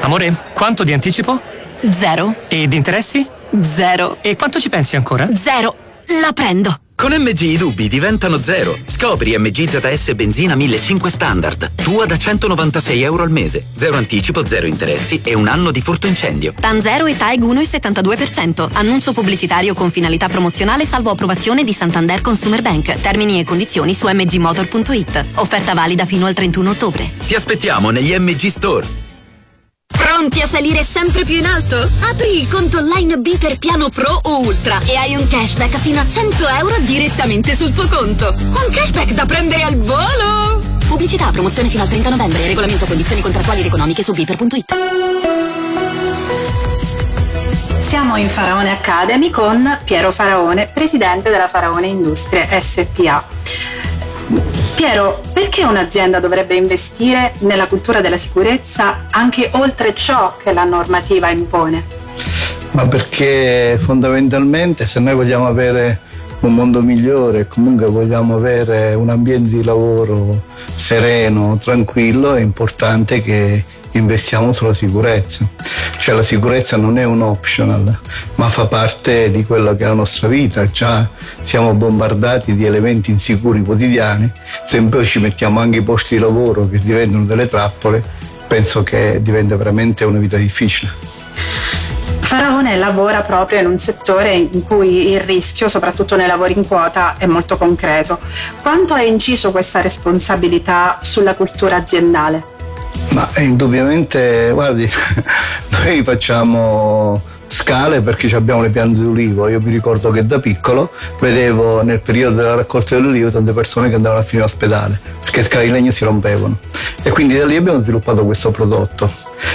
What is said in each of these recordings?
Amore, quanto di anticipo? 0. E di interessi? 0. E quanto ci pensi ancora? 0. La prendo. Con MG i dubbi diventano 0. Scopri MG ZS benzina 1500 standard. Tua da €196 al mese. 0 anticipo, 0 interessi e un anno di furto incendio. TAN 0 e TAEG 1,72%. Annuncio pubblicitario con finalità promozionale salvo approvazione di Santander Consumer Bank. Termini e condizioni su mgmotor.it. Offerta valida fino al 31 ottobre. Ti aspettiamo negli MG Store. Pronti a salire sempre più in alto? Apri il conto online B per piano Pro o Ultra e hai un cashback fino a €100 direttamente sul tuo conto. Un cashback da prendere al volo! Pubblicità, promozione fino al 30 novembre. Regolamento, condizioni contrattuali ed economiche su biper.it. Siamo in Faraone Academy con Piero Faraone, presidente della Faraone Industrie SPA. Piero, perché un'azienda dovrebbe investire nella cultura della sicurezza anche oltre ciò che la normativa impone? Ma perché fondamentalmente se noi vogliamo avere un mondo migliore, comunque vogliamo avere un ambiente di lavoro sereno, tranquillo, è importante che investiamo sulla sicurezza. Cioè la sicurezza non è un optional, ma fa parte di quella che è la nostra vita. Già siamo bombardati di elementi insicuri quotidiani, se poi ci mettiamo anche i posti di lavoro che diventano delle trappole, penso che diventa veramente una vita difficile. Faraone lavora proprio in un settore in cui il rischio, soprattutto nei lavori in quota, è molto concreto. Quanto ha inciso questa responsabilità sulla cultura aziendale? Ma indubbiamente, guardi, noi facciamo scale perché abbiamo le piante d'ulivo. Io mi ricordo che da piccolo vedevo nel periodo della raccolta dell'ulivo tante persone che andavano a finire all'ospedale perché scale di legno si rompevano, e quindi da lì abbiamo sviluppato questo prodotto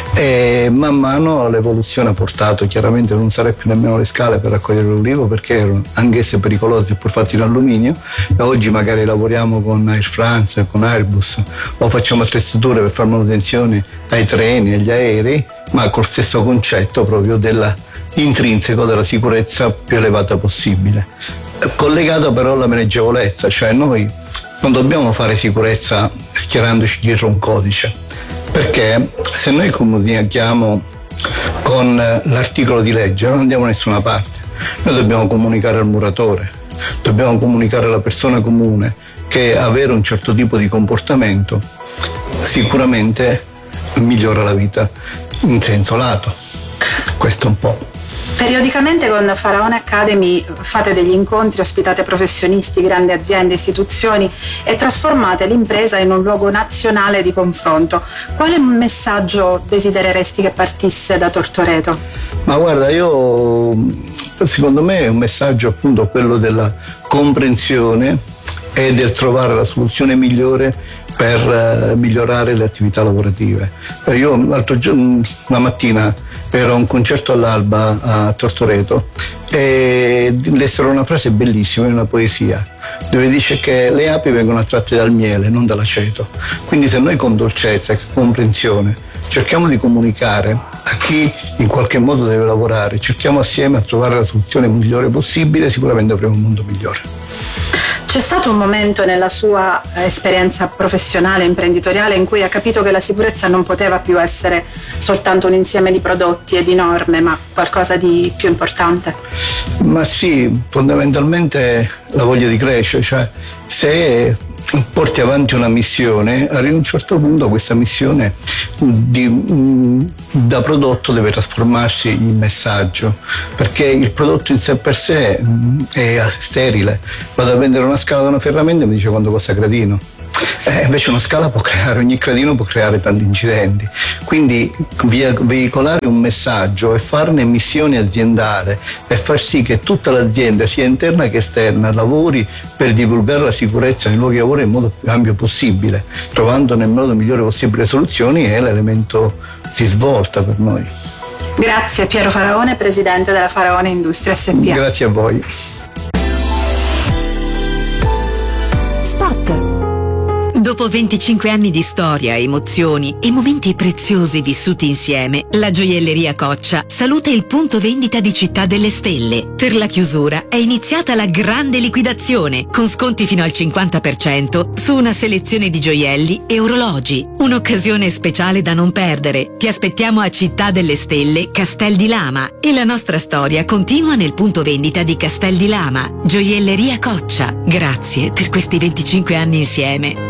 e man mano l'evoluzione ha portato, chiaramente non usare più nemmeno le scale per raccogliere l'ulivo perché erano anch'esse pericolose seppur fatte in alluminio, e oggi magari lavoriamo con Air France, con Airbus, o facciamo attrezzature per fare manutenzione ai treni, agli aerei, ma col stesso concetto proprio della intrinseco della sicurezza più elevata possibile, collegato però alla maneggevolezza. Cioè noi non dobbiamo fare sicurezza schierandoci dietro un codice, perché se noi comunichiamo con l'articolo di legge non andiamo da nessuna parte. Noi dobbiamo comunicare al muratore, dobbiamo comunicare alla persona comune che avere un certo tipo di comportamento sicuramente migliora la vita in senso lato. Questo un po'. Periodicamente con Faraone Academy fate degli incontri, ospitate professionisti, grandi aziende, istituzioni e trasformate l'impresa in un luogo nazionale di confronto. Quale messaggio desidereresti che partisse da Tortoreto? Ma guarda, secondo me è un messaggio appunto quello della comprensione e del trovare la soluzione migliore per migliorare le attività lavorative. Io l'altro giorno, una mattina, ero a un concerto all'Alba a Tortoreto e lessero una frase bellissima, una poesia, dove dice che le api vengono attratte dal miele, non dall'aceto. Quindi se noi con dolcezza e comprensione cerchiamo di comunicare a chi in qualche modo deve lavorare, cerchiamo assieme a trovare la soluzione migliore possibile, sicuramente avremo un mondo migliore. C'è stato un momento nella sua esperienza professionale, imprenditoriale, in cui ha capito che la sicurezza non poteva più essere soltanto un insieme di prodotti e di norme, ma qualcosa di più importante? Ma sì, fondamentalmente la voglia di crescere, cioè se porti avanti una missione, arrivi a un certo punto questa missione da prodotto deve trasformarsi in messaggio, perché il prodotto in sé per sé è sterile. Vado a vendere una scala da una ferramenta e mi dice quanto costa gradino. Invece una scala ogni gradino può creare tanti incidenti. Quindi veicolare un messaggio e farne missione aziendale e far sì che tutta l'azienda, sia interna che esterna, lavori per divulgare la sicurezza nei luoghi di lavoro in modo più ampio possibile, trovando nel modo migliore possibile soluzioni, è l'elemento di svolta per noi. Grazie Piero Faraone, presidente della Faraone Industrie SPA. Grazie a voi. Spot. Dopo 25 anni di storia, emozioni e momenti preziosi vissuti insieme, la gioielleria Coccia saluta il punto vendita di Città delle Stelle. Per la chiusura è iniziata la grande liquidazione, con sconti fino al 50% su una selezione di gioielli e orologi. Un'occasione speciale da non perdere. Ti aspettiamo a Città delle Stelle, Castel di Lama, e la nostra storia continua nel punto vendita di Castel di Lama. Gioielleria Coccia. Grazie per questi 25 anni insieme.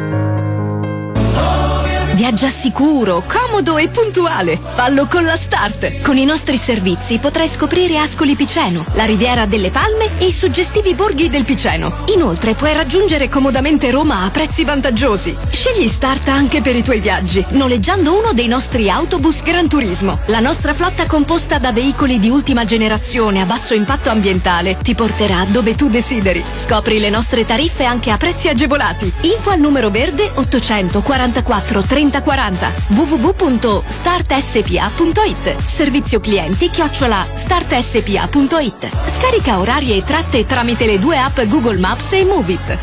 Viaggia sicuro, comodo e puntuale. Fallo con la Start. Con i nostri servizi potrai scoprire Ascoli Piceno, la Riviera delle Palme e i suggestivi borghi del Piceno. Inoltre puoi raggiungere comodamente Roma a prezzi vantaggiosi. Scegli Start anche per i tuoi viaggi, noleggiando uno dei nostri autobus Gran Turismo. La nostra flotta composta da veicoli di ultima generazione a basso impatto ambientale ti porterà dove tu desideri. Scopri le nostre tariffe anche a prezzi agevolati. Info al numero verde 844 30 40 www.startspa.it. Servizio clienti @startspa.it. Scarica orari e tratte tramite le 2 app Google Maps e Movit.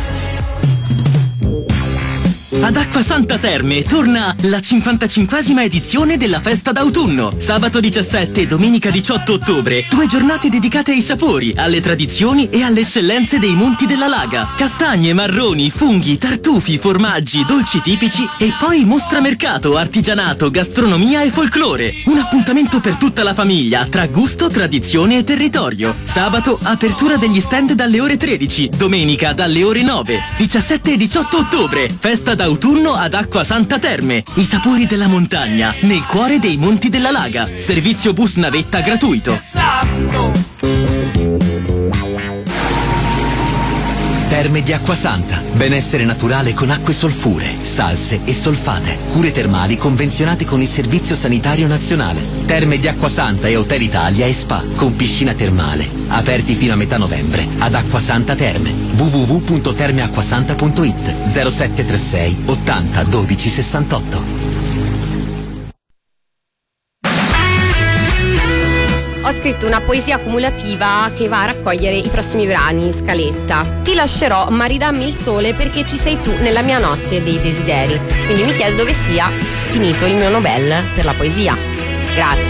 Ad Acquasanta Terme torna la 55esima edizione della festa d'autunno. Sabato 17 e domenica 18 ottobre, 2 giornate dedicate ai sapori, alle tradizioni e alle eccellenze dei monti della Laga. Castagne, marroni, funghi, tartufi, formaggi, dolci tipici e poi mostra mercato, artigianato, gastronomia e folklore. Un appuntamento per tutta la famiglia tra gusto, tradizione e territorio. Sabato apertura degli stand dalle ore 13, domenica dalle ore 9. 17 e 18 ottobre, festa d'autunno ad Acquasanta Terme. I sapori della montagna nel cuore dei monti della Laga. Servizio bus navetta gratuito. Terme di Acquasanta. Benessere naturale con acque solfure, salse e solfate. Cure termali convenzionate con il Servizio Sanitario Nazionale. Terme di Acquasanta e Hotel Italia e Spa con piscina termale. Aperti fino a metà novembre ad Acquasanta Terme. www.termeacquasanta.it 0736 80 12 68. Ho scritto una poesia cumulativa che va a raccogliere i prossimi brani in scaletta. Ti lascerò, ma ridammi il sole perché ci sei tu nella mia notte dei desideri. Quindi mi chiedo dove sia finito il mio Nobel per la poesia. Grazie.